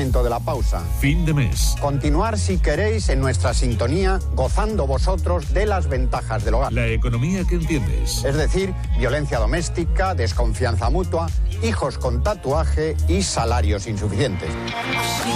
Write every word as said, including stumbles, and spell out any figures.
momento de la pausa. Fin de mes. Continuar, si queréis, en nuestra sintonía, gozando vosotros de las ventajas del hogar. La economía que entiendes. Es decir, violencia doméstica, desconfianza mutua, hijos con tatuaje y salarios insuficientes.